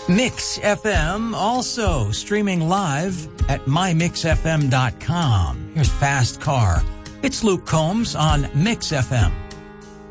Mix FM, also streaming live at mymixfm.com. Here's Fast Car. It's Luke Combs on Mix FM.